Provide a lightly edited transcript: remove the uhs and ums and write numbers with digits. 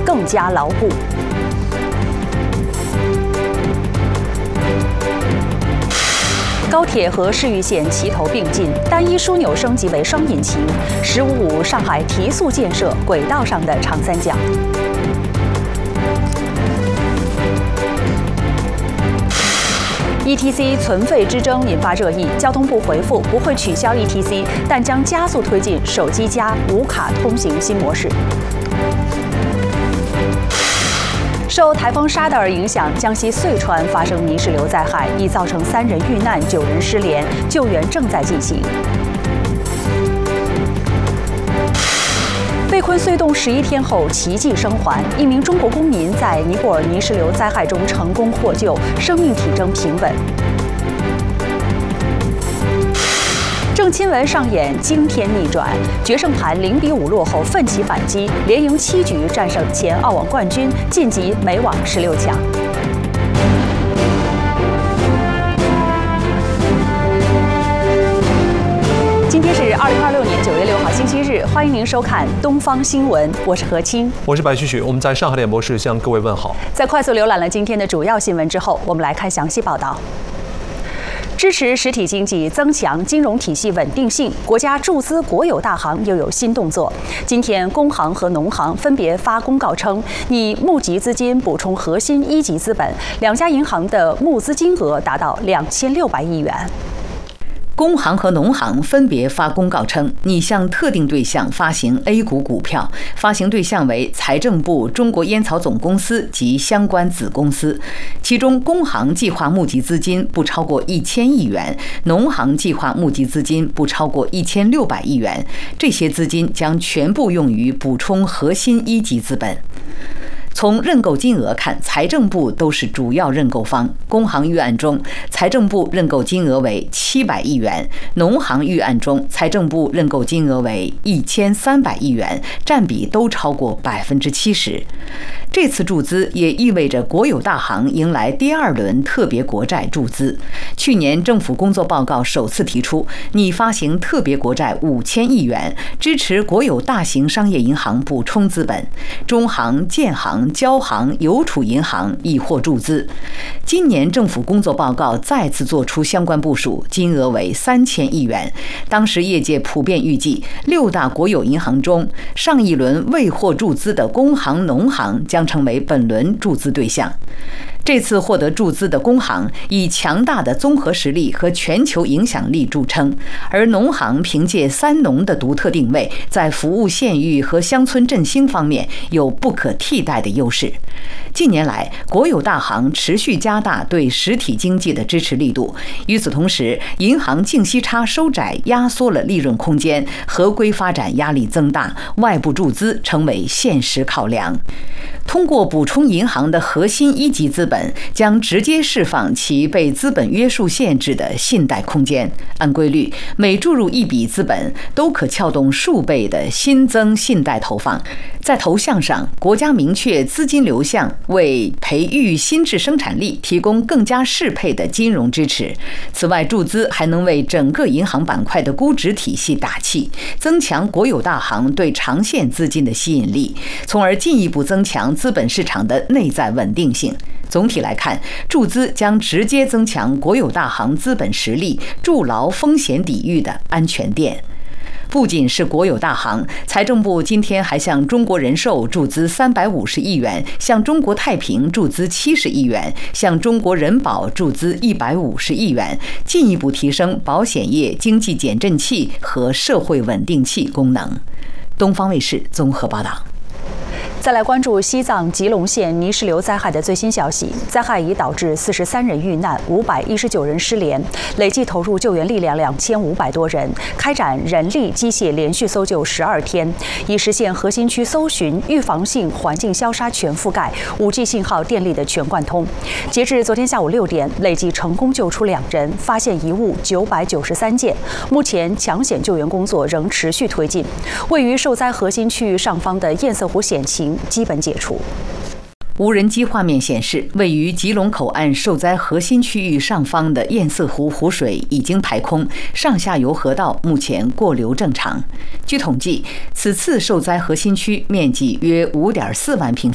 更加牢固。高铁和市域线齐头并进，单一枢纽升级为双引擎。“15+5”上海提速建设轨道上的长三角。ETC 存废之争引发热议，交通部回复不会取消 ETC， 但将加速推进手机无卡通行新模式。受台风沙德尔影响，江西遂川发生泥石流灾害，已造成3人遇难、9人失联，救援正在进行。被困隧洞11天后奇迹生还，一名中国公民在尼泊尔泥石流灾害中成功获救，生命体征平稳。郑钦文上演惊天逆转，决胜盘0-5落后奋起反击，连赢7局战胜前澳网冠军，晋级美网16强。今天是2026年9月6号星期日，欢迎您收看东方新闻，我是何清， 我是白旭旭，我们在上海联播室向各位问好。 在快速浏览了今天的主要新闻之后，我们来看详细报道。支持实体经济，增强金融体系稳定性，国家注资国有大行又有新动作。今天，工行和农行分别发公告称，拟募集资金补充核心一级资本，两家银行的募资金额达到2600亿元。 工行和农行分别发公告称，拟向特定对象发行 A 股股票，发行对象为财政部、中国烟草总公司及相关子公司。其中，工行计划募集资金不超过1000亿元，农行计划募集资金不超过1600亿元。这些资金将全部用于补充核心一级资本。从认购金额看，财政部都是主要认购方。工行预案中，财政部认购金额为700亿元；农行预案中，财政部认购金额为1300亿元，占比都超过70%。这次注资也意味着国有大行迎来第2轮特别国债注资。去年政府工作报告首次提出，拟发行特别国债5000亿元，支持国有大型商业银行补充资本。中行、建行、交行、邮储银行已获注资。今年政府工作报告再次做出相关部署，金额为3000亿元。当时业界普遍预计，6大国有银行中，上一轮未获注资的工行、农行将成为本轮注资对象。这次获得注资的工行以强大的综合实力和全球影响力著称，而农行凭借3农的独特定位，在服务县域和乡村振兴方面有不可替代的优势。近年来，国有大行持续加大对实体经济的支持力度，与此同时，银行净息差收窄压缩了利润空间，合规发展压力增大，外部注资成为现实考量。通过补充银行的核心一级资本，将直接释放其被资本约束限制的信贷空间。按规律，每注入一笔资本，都可撬动数倍的新增信贷投放。在投向上，国家明确资金流向，为培育新质生产力提供更加适配的金融支持。此外，注资还能为整个银行板块的估值体系打气，增强国有大行对长线资金的吸引力，从而进一步增强资本市场的内在稳定性。总体来看，注资将直接增强国有大行资本实力，筑牢风险抵御的安全垫。不仅是国有大行，财政部今天还向中国人寿注资350亿元，向中国太平注资70亿元，向中国人保注资150亿元，进一步提升保险业经济减震器和社会稳定器功能。东方卫视综合报道。 再来关注西藏吉隆县泥石流灾害的最新消息，灾害已导致43人遇难，519人失联，累计投入救援力量2500多人，开展人力、机械连续搜救12天，以实现核心区搜寻、预防性环境消杀全覆盖、5G 信号、电力的全贯通。截至昨天下午6点，累计成功救出2人，发现遗物993件。目前抢险救援工作仍持续推进。位于受灾核心区域上方的堰塞湖险情基本解除。 无人机画面显示，位于吉隆口岸受灾核心区域上方的堰塞湖湖水已经排空，上下游河道目前过流正常。据统计，此次受灾核心区面积约5.4万平